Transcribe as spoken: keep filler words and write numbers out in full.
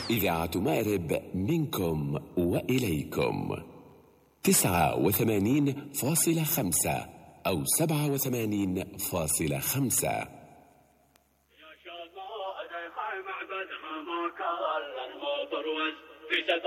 إذاعة مأرب منكم وإليكم تسعة وثمانين فاصلة خمسة أو سبعة وثمانين فاصلة خمسة. يا شباب معبدها ما كان المطر